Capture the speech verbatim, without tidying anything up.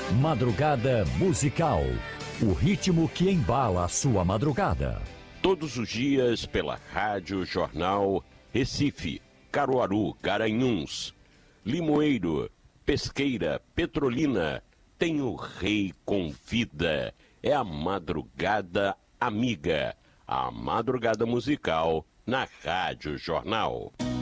Madrugada Musical. O ritmo que embala a sua madrugada. Todos os dias pela Rádio Jornal Recife, Caruaru, Garanhuns, Limoeiro, Pesqueira, Petrolina. Tem o Rei Convida. É a Madrugada Amiga. A Madrugada Musical na Rádio Jornal.